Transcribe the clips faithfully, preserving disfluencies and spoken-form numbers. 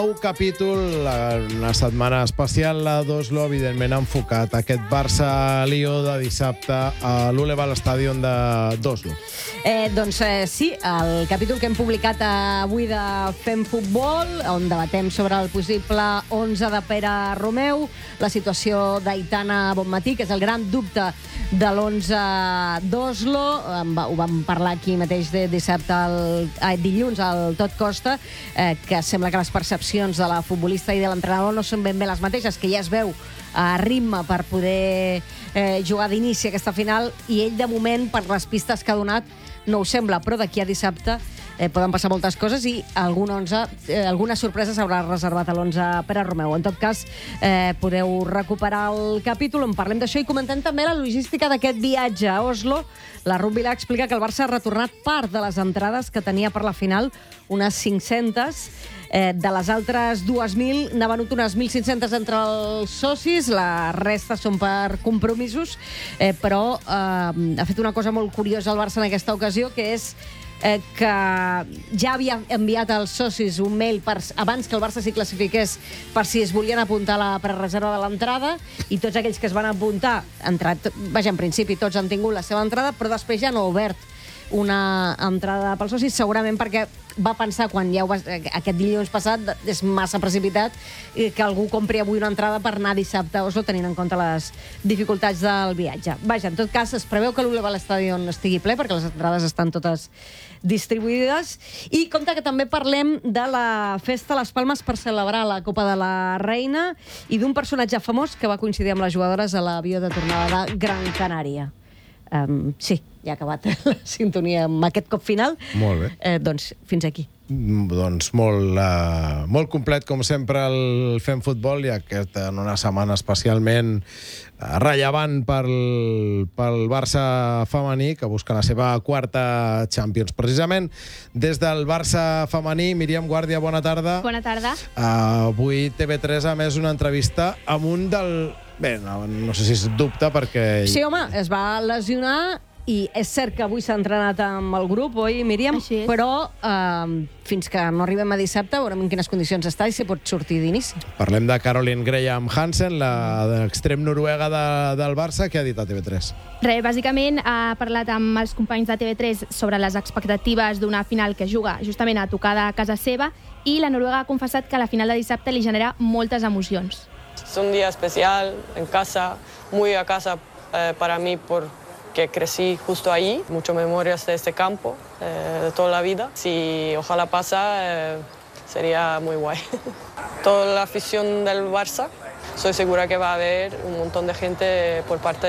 Nou capítol, una setmana especial a d'Oslo, evidentment enfocat a aquest Barça-Lió de dissabte a l'Uleval Stadion d'Oslo. Eh, doncs eh, sí, el capítol que hem publicat avui de Fem Futbol, on debatem sobre el possible onze de Pere Romeu, la situació d'Aitana Bonmatí, que és el gran dubte de l'onze d'Oslo. Ho vam parlar aquí mateix de dissabte, al, eh, dilluns, al Tot Costa, eh, que sembla que les percepcions de la futbolista i de l'entrenador no són ben bé les mateixes, que ja es veu a ritme per poder eh, jugar d'inici aquesta final, i ell, de moment, per les pistes que ha donat, no ho sembla, però d'aquí a dissabte eh, poden passar moltes coses i algun onze, eh, alguna sorpresa s'haurà reservat a l'onze Pere Romeu. En tot cas, eh, podeu recuperar el capítol on parlem d'això i comentem també la logística d'aquest viatge a Oslo. La Rugby explica que el Barça ha retornat part de les entrades que tenia per la final, unes cinc-centes. Eh, de les altres dues mil, n'ha venut unes mil cinc-centes entre els socis, la resta són per compromisos, eh, però eh, ha fet una cosa molt curiosa el Barça en aquesta ocasió, que és eh, que ja havia enviat als socis un mail per, abans que el Barça s'hi classifiqués, per si es volien apuntar a la prereserva de l'entrada, i tots aquells que es van apuntar, entrat, vaja, en principi tots han tingut la seva entrada, però després ja no ha obert una entrada pels socis, segurament perquè va pensar, quan ja ho va, aquest dilluns passat, és massa precipitat que algú compri avui una entrada per anar dissabte a Oslo, tenint en compte les dificultats del viatge. Vaja, en tot cas, es preveu que l'Uleval Stadion estigui ple, perquè les entrades estan totes distribuïdes. I compte que també parlem de la festa a les Palmes per celebrar la Copa de la Reina i d'un personatge famós que va coincidir amb les jugadores a l'avió de tornada de Gran Canària. Um, sí, ja ha acabat la sintonia amb aquest cop final. Molt bé. Eh, doncs fins aquí. Mm, doncs molt, uh, molt complet, com sempre, el Fem Futbol, i aquest en una setmana especialment uh, rellevant pel, pel Barça femení, que busca la seva quarta Champions. Precisament, des del Barça femení, Míriam Guàrdia, bona tarda. Bona tarda. Uh, avui T V tres ha emès una entrevista amb un del... Bé, no, no sé si és dubte, perquè... Sí, home, es va lesionar i és cert que avui s'ha entrenat amb el grup, oi, Míriam? Així és. Però eh, fins que no arribem a dissabte veurem en quines condicions està i si pot sortir d'inici. Parlem de Caroline Graham Hansen, l'extrem noruega de, del Barça, que ha dit a T V tres. Res, bàsicament ha parlat amb els companys de T V tres sobre les expectatives d'una final que juga justament a tocar de casa seva, i la noruega ha confessat que la final de dissabte li genera moltes emocions. Es un día especial en casa, muy a casa eh, para mí porque crecí justo allí, muchas memorias de este campo, eh, de toda la vida. Si ojalá pasa, eh, sería muy guay. Toda la afición del Barça, estoy segura que va a haber un montón de gente por parte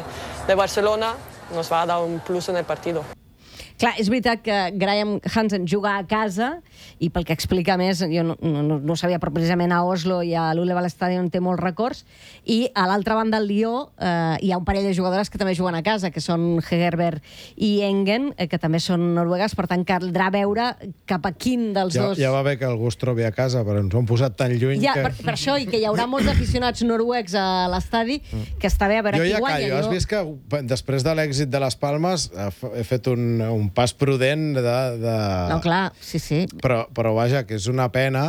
de Barcelona, nos va a dar un plus en el partido. Clar, és veritat que Graham Hansen juga a casa, i pel que explica més, jo no, no, no sabia, però precisament a Oslo i a l'Uleval Stadion té molts records, i a l'altra banda del Lió eh, hi ha un parell de jugadores que també juguen a casa, que són Hegerberg i Engen, eh, que també són noruegues, per tant caldrà veure cap a quin dels ja, dos... Ja va bé que algú es trobi a casa, però ens ho han posat tan lluny ja, que... Per, per això, i que hi haurà molts aficionats noruecs a l'estadi, que està bé a veure jo qui ja guanya. callo, jo... has vist que després de l'èxit de les Palmes he fet un, un pas prudent de... de... No, clar, sí, sí. Però, però vaja, que és una pena...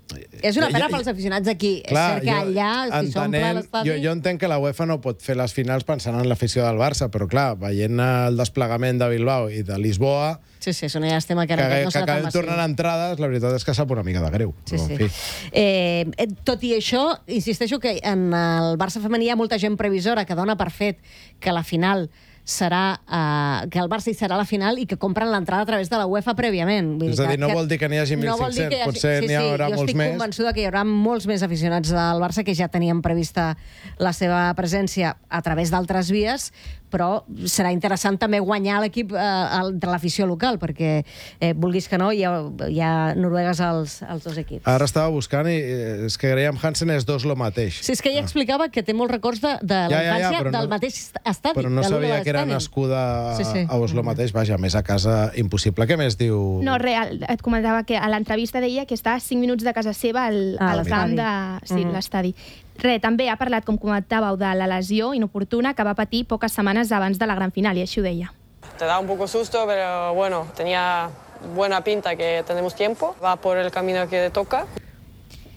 És una pena pels aficionats d'aquí. És cert que allà, si s'omple l'estadi... Jo, jo entenc que la UEFA no pot fer les finals pensant en l'afició del Barça, però clar, veient el desplegament de Bilbao i de Lisboa... Sí, sí, és una llàstima que, que, que no que serà tan acabem massiu. tornant entrades, la veritat és que sap una mica de greu. Sí, però, sí. en fi. Eh, tot i això, insisteixo que en el Barça femení hi ha molta gent previsora que dona per fet que la final serà, eh, que el Barça hi serà a la final i que compren l'entrada a través de la UEFA prèviament. Vull és a dir, no que, vol dir que n'hi hagi mil cinc-cents, no potser sí, n'hi haurà sí, molts més. Jo estic convençuda que hi haurà molts més aficionats del Barça que ja tenien prevista la seva presència a través d'altres vies, però serà interessant també guanyar l'equip eh, de l'afició local, perquè, eh, vulguis que no, hi ha, hi ha noruegues als, als dos equips. Ara estava buscant i eh, és que Graham Hansen és d'Oslo mateix. Sí, és que ella explicava que té molts records de, de la Ja, ja, ja, infància però no- del mateix estadi. Però no de sabia l'Uleval que era Stadion. nascuda a, Sí, sí. a Oslo mateix. Vaja, més a casa impossible. Què més diu? No, real, et comentava que a l'entrevista deia que està a cinc minuts de casa seva al, Ah, al camp l'estadi. de... Sí, Mhm. l'estadi. Re, també ha parlat, com comentàveu, de la lesió inoportuna que va patir poques setmanes abans de la gran final, i així ho deia. Te da un poco susto, pero bueno, tenía buena pinta que tenemos tiempo, va por el camino que toca.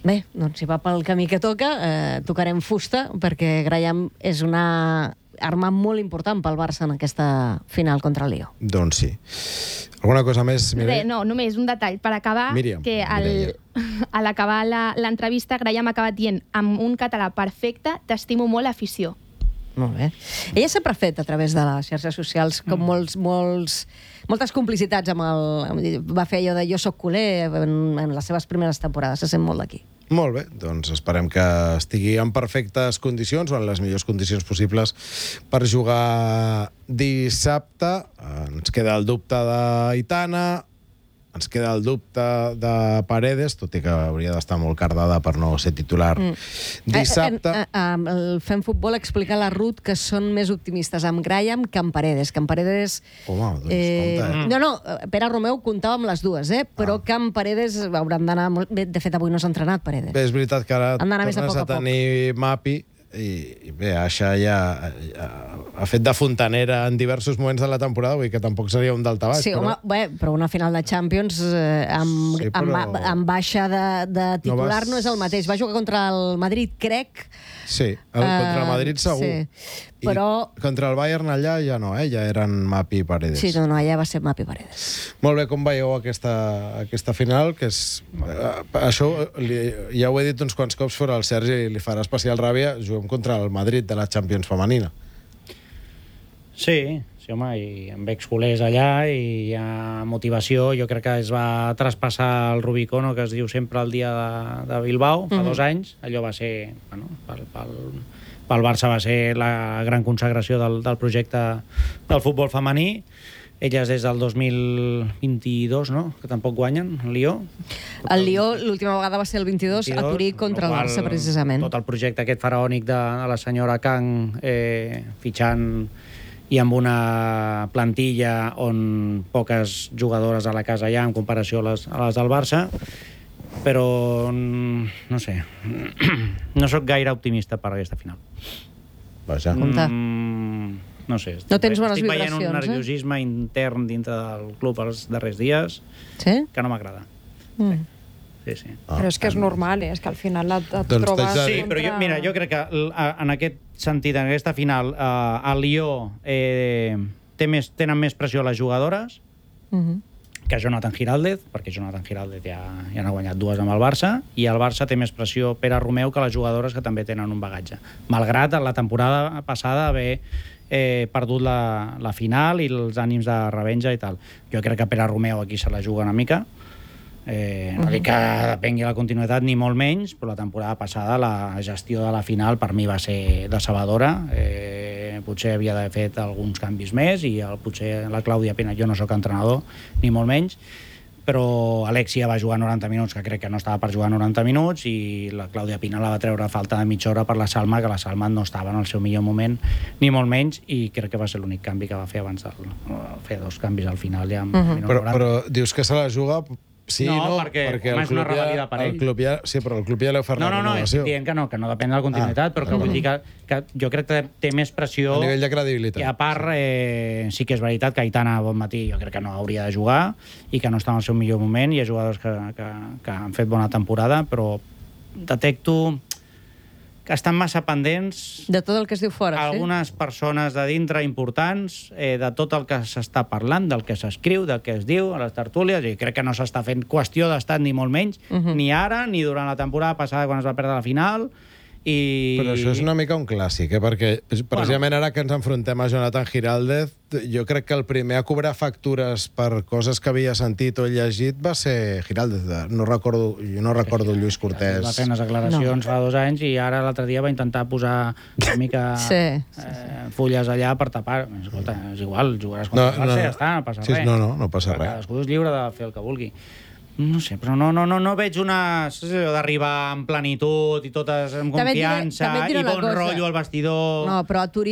Bé, doncs si va pel camí que toca, eh, tocarem fusta, perquè Graham és una arma molt important pel Barça en aquesta final contra el Lió. Doncs sí. Alguna cosa més, Mireia? Bé, no, només un detall. Per acabar, Míriam, que al, a l'acabar la- l'entrevista, Graham ha acabat dient amb un català perfecte, t'estimo molt, afició. Molt bé. Ella sempre ha fet, a través de les xarxes socials, com Mm. molts, molts, moltes complicitats amb el... amb- Va fer allò de jo soc culer en, en les seves primeres temporades. Se sent molt d'aquí. Molt bé, doncs esperem que estigui en perfectes condicions o en les millors condicions possibles per jugar dissabte. Ens queda el dubte d'Aitana, ens queda el dubte de Paredes, tot i que hauria d'estar molt cardada per no ser titular mm. dissabte. Eh, eh, eh, el Fem Futbol explica a la Ruth que són més optimistes amb Graham que amb Paredes. Que amb Paredes... Home, doncs Eh, compte, eh? no, no, Pere Romeu comptava amb les dues, eh? Però Ah. que amb Paredes hauran d'anar... molt- Bé, de fet, avui no s'ha entrenat, Paredes. Bé, és veritat que ara Han d'anar més a tornes poc a, a poc. tenir Mapi i, i bé, això ja, ja ha fet de fontanera en diversos moments de la temporada, vull dir que tampoc seria un daltabaix. Sí, però... home, bé, però una final de Champions eh, amb, Sí, amb, però- amb baixa de, de titular vas- no és el mateix. Va jugar contra el Madrid, crec. Sí, el, contra el Madrid segur. Sí. I Però... contra el Bayern allà ja no, eh? Ja eren Mapi i Paredes. Sí, no, no, ja va ser Mapi Paredes. Molt bé, com veieu aquesta, aquesta final, que és... Eh, això li, ja ho he dit uns quants cops, però al Sergi li farà especial ràbia. Juguem contra el Madrid de la Champions femenina. Sí, sí, home, i amb exculers allà i hi ha motivació. Jo crec que es va traspassar el Rubicó, que es diu sempre el dia de, de Bilbao, fa Mhm. dos anys. Allò va ser, bueno, pel, pel, pel Barça va ser la gran consagració del, del projecte del futbol femení. Elles des del dos mil vint-i-dos, no?, que tampoc guanyen, el Lió. El Lió l'última vegada va ser el vint-i-dos a Turí contra el Lo qual, Barça, precisament. Tot el projecte aquest faraònic de, de la senyora Kang eh, fitxant i amb una plantilla on poques jugadores a la casa hi ha en comparació a les, a les del Barça, però mm, no sé, no sóc gaire optimista per aquesta final. Vaja. Compte. Mm, no sé, estic, No tens bones estic veient un vibracions, eh? nerviosisme intern dintre del club els darrers dies Sí? que no m'agrada. Mm. Sí, sí. Ah, Però és que és normal, eh? És que al final et, et Doncs trobes... t'haig de dir- Sí, però jo, mira, jo crec que l- a- en aquest sentit, en aquesta final, eh, el Lió eh, té més, tenen més pressió les jugadores Mhm. que Jonathan Giraldez, perquè Jonathan Giraldez ja, ja n'ha guanyat dues amb el Barça, i el Barça té més pressió Pere Romeu que les jugadores, que també tenen un bagatge. Malgrat la temporada passada haver eh, perdut la, la final i els ànims de revenja i tal. Jo crec que Pere Romeu aquí se la juga una mica. Eh, no dic que depengui la continuïtat ni molt menys, però la temporada passada la gestió de la final per mi va ser decebedora. Eh, potser havia d'haver fet alguns canvis més i el, potser la Clàudia Pina, jo no sóc entrenador ni molt menys, però Alexia va jugar noranta minuts, que crec que no estava per jugar noranta minuts, i la Clàudia Pina la va treure a falta de mitja hora per la Salma, que la Salma no estava en el seu millor moment ni molt menys, i crec que va ser l'únic canvi que va fer abans del, fer dos canvis al final ja amb Mhm. minut Però, noranta. però dius que se la juga... Sí, No, no, perquè, perquè home, el és una club, ja, revalida per el ell. club ja... Sí, però el club ja l'ha ofert No, la no, no, renovació. estic dient que no, que no depèn de la continuïtat, Ah, però que ah, vull ah. dir que, que jo crec que té més pressió, A nivell de credibilitat. que a part eh, sí que és veritat que Aitana Bonmatí jo crec que no hauria de jugar i que no està en el seu millor moment, i hi ha jugadors que, que, que han fet bona temporada, però detecto que estan massa pendents De tot el que es diu fora, algunes persones de dintre importants, eh, de tot el que s'està parlant, del que s'escriu, del que es diu a les tertúlies, i crec que no s'està fent qüestió d'estat ni molt menys, Mhm. ni ara, ni durant la temporada passada quan es va perdre la final, i... Però això és una mica un clàssic, eh? Perquè precisament ara que ens enfrontem a Jonathan Giraldez, jo crec que el primer a cobrar factures per coses que havia sentit o llegit va ser Giraldez. No recordo, jo no recordo Lluís Cortés. Va fer unes declaracions no. fa dos anys i ara l'altre dia va intentar posar una mica Sí, sí, eh, fulles allà per tapar. Escolta, és igual, jugaràs contra No, el Barça no, i ja està, no passa sí, res. no, no, no passa res. Cadascú és lliure de fer el que vulgui. No sé, però no, no, no, no veig una... saps allò d'arribar en plenitud i totes amb També et diré- confiança també et diré i una bon cosa. rotllo al vestidor. No, però a Turí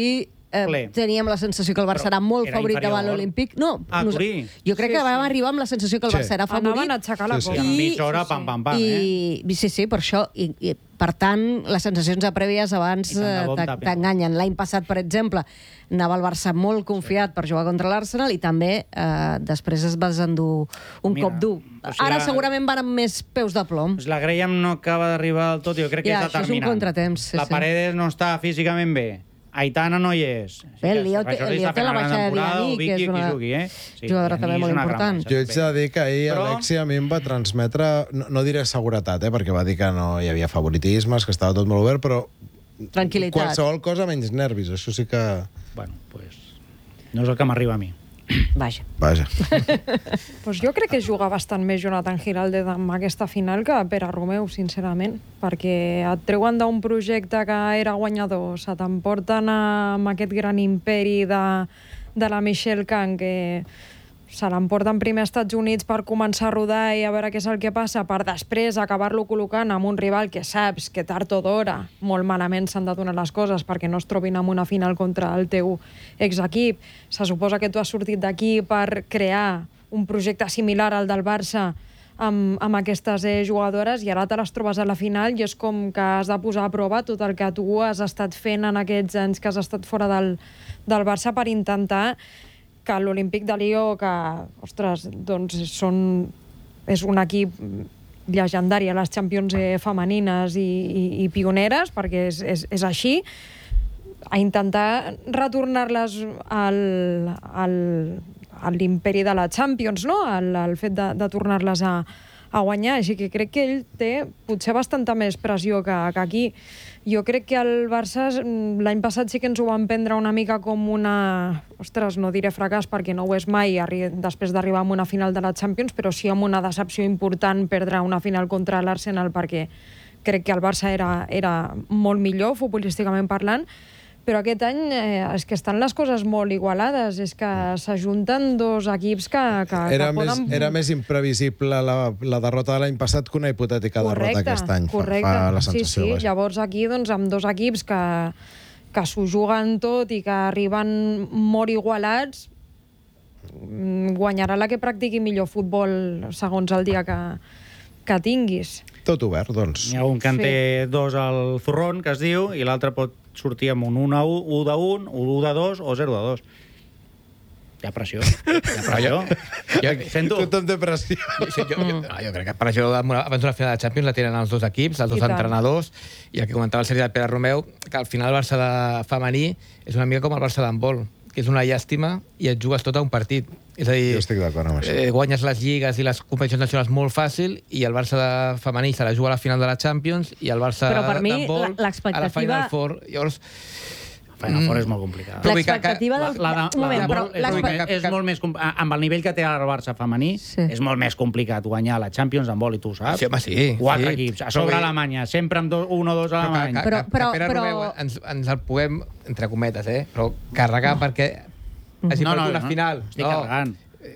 eh, teníem la sensació que el Barça Però era molt era favorit inferior. davant l'Olímpic. No, Ah, nos- Turí. jo crec Sí, que vam sí. arribar amb la sensació que el Sí. Barça era Anaven favorit. a aixecar la Sí, sí. copa. I en I- mitja hora, pam, pam, pam, eh? I, sí, sí, per això. I, i, per tant, les sensacions de prèvies abans I tant de eh, bo amb t'a- Tapia. t'enganyen. L'any passat, per exemple, anava el Barça molt confiat per jugar contra l'Arsenal i també eh, després es vas endur un Mira, cop dur. o sigui, Ara la- segurament van amb més peus de plom. Pues la Graham no acaba d'arribar del tot, jo crec que Ja, és això és un determinant. contratemps, sí, la sí. Paredes no està físicament bé. Aitana no hi és. Bé, el que Lió té- Jordi el Lió està té fent la una gran baixa de temporada, Dianí, o que Vicky, és una qui jugui, eh? Sí, jugadora Dianí també és molt una gran important. baixa, Jo haig de dir que ahir Però- Alexi a mi em va transmetre, no, no diré seguretat, eh, perquè va dir que no hi havia favoritismes, que estava tot molt obert, però Tranquil·litat. qualsevol cosa menys nervis, això sí que... Bueno, pues, no és el que m'arriba a mi. Vaja. Vaja. Pues jo crec que juga bastant més Jonathan Giraldez amb aquesta final que Pere Romeu, sincerament, perquè et treuen d'un projecte que era guanyador, se t'emporten amb aquest gran imperi de, de la Michelle Kang, que se l'emporten primer als Estats Units per començar a rodar i a veure què és el que passa, per després acabar-lo col·locant amb un rival que saps que tard o d'hora molt malament s'han de donar les coses perquè no es trobin en una final contra el teu exequip. Se suposa que tu has sortit d'aquí per crear un projecte similar al del Barça amb, amb aquestes eh, jugadores i ara te les trobes a la final i és com que has de posar a prova tot el que tu has estat fent en aquests anys que has estat fora del, del Barça per intentar que l'Olímpic de Lió, que, ostres, doncs són, és un equip llegendari a les Champions eh, femenines i, i, i pioneres, perquè és, és, és així, a intentar retornar-les al, al, a l'imperi de la Champions, no? al, al fet de, de tornar-les a, a guanyar. Així que crec que ell té potser bastanta més pressió que, que aquí. Jo crec que el Barça l'any passat sí que ens ho van prendre una mica com una... Ostres, no diré fracàs perquè no ho és mai arri- després d'arribar a una final de la Champions, però sí amb una decepció important perdre una final contra l'Arsenal perquè crec que el Barça era, era molt millor futbolísticament parlant, però aquest any eh, és que estan les coses molt igualades, és que s'ajunten dos equips que, que, Era, que més, poden... era més imprevisible la, la derrota de l'any passat que una hipotètica derrota aquest any. Fa- correcte. Fa la sí, sensació. sí. vaja. Llavors aquí, doncs, amb dos equips que, que s'ho juguen tot i que arriben molt igualats, mm, guanyarà la que practiqui millor futbol segons el dia que, que tinguis. Tot obert, doncs. N'hi ha un que en Sí. té dos al zurrón, que es diu, i l'altre pot sortir amb un un a un, un de un, un de dos o zero de dos. Hi ha pressió. Hi ha pressió. Jo, Sento... Tothom té pressió. sí, jo, jo, no, jo crec que per això abans d'una final de Champions la tenen els dos equips, els I dos tant. entrenadors, i el que comentava el Sergi del Pere Romeu, que al final el Barça de femení és una mica com el Barça d'handbol, que és una llàstima i et jugues tot a un partit. És a dir, Jo estic d'acord amb això. eh, guanyes les lligues i les competicions nacionals molt fàcil i el Barça de femení se la juga a la final de la Champions i el Barça Però per mi, d'handbol la- l'expectativa- a la Final Four. Llavors, Final Four és molt complicat. Però vull que- L'expectativa La, del... la, de, Un la moment, de però molt, és, l'expe- molt, és molt més... com- Amb el nivell que té ara el Barça femení, Sí. és molt més complicat guanyar la Champions en vol, i tu ho saps. Sí, home, sí, Quatre sí. equips. A Però sobre vull- Alemanya, sempre amb do, un o dos a però que, Alemanya. que, Però- que, però- que Pere però- Romeu ens, ens el puguem, entre cometes, eh? però carregar perquè hagi No, no, perdut una no. final. Estic no. carregant.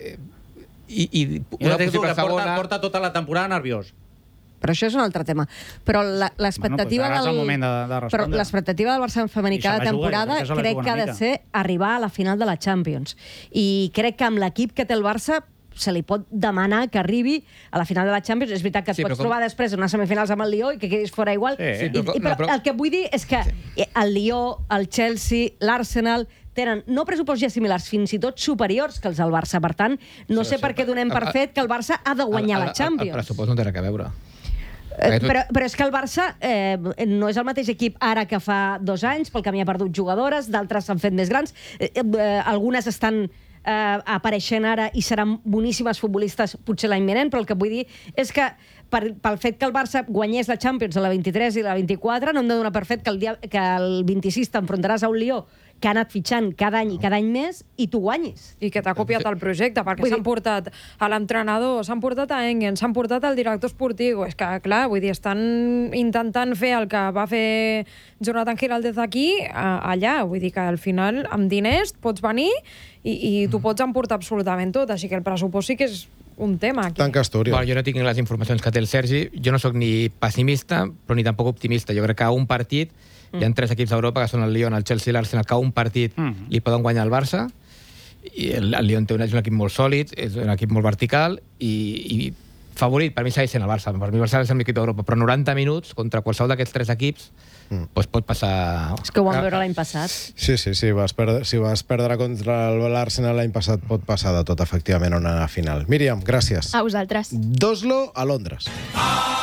I, i Jo una dic tu possible que porta, segona... porta tota la temporada nerviós. Però això és un altre tema. Però la- l'expectativa Bueno, doncs ara és el del... moment de- de respondre. Però l'expectativa del Barça en femení I se cada la juga, temporada jo crec que se la crec juga que ha una de mica. ser arribar a la final de la Champions. I crec que amb l'equip que té el Barça se li pot demanar que arribi a la final de la Champions. És veritat que et Sí, pots però com- trobar després en unes semifinals amb el Lió i que quedis fora igual. Sí. Sí, I, però- i, però, no, però- el que vull dir és que el Lió, el Chelsea, l'Arsenal tenen no pressuposts ja similars, fins i tot superiors que els del Barça. Per tant, no Sí, sé sí, per què donem per el- fet que el Barça ha de guanyar el, el, la Champions. El, el pressupost no té res a veure. Eh, Perquè tu- però, però és que el Barça eh, no és el mateix equip ara que fa dos anys, pel camí ha perdut jugadores, d'altres s'han fet més grans, eh, eh, algunes estan eh, apareixent ara i seran boníssimes futbolistes potser l'any vinent, però el que vull dir és que per, pel fet que el Barça guanyés la Champions a la vint-i-tres i la vint-i-quatre, no hem de donar per fet que el, dia, que el vint-i-sis t'enfrontaràs a un Lió que ha anat fitxant cada any i cada any més i tu guanyis. I que t'ha copiat el projecte, perquè Vull dir- s'han portat a l'entrenador, s'han portat a Engen, s'han portat al director esportiu. És que, clar, vull dir, estan intentant fer el que va fer Jonathan Giraldez aquí, a, allà. Vull dir que al final, amb diners, pots venir i, i tu pots emportar absolutament tot. Així que el pressupost sí que és un tema aquí. Tant que Astúries. Bueno, jo no tinc les informacions que té el Sergi. Jo no sóc ni pessimista, però ni tampoc optimista. Jo crec que un partit Hi ha tres equips d'Europa, que són el Lyon, el Chelsea i l'Arsenal, que a un partit Mm. li poden guanyar el Barça, i el, el Lyon té un, és un equip molt sòlid, és un equip molt vertical, i, i favorit, per mi segueix sent el Barça. Per mi el Barça és el equip d'Europa, però noranta minuts contra qualsevol d'aquests tres equips mm. doncs pot passar... És que ho vam veure l'any passat. Sí, sí, sí. Vas perdre, si vas perdre contra l'Arsenal l'any passat, pot passar de tot, efectivament, a una final. Míriam, gràcies. A vosaltres. D'Oslo a Londres.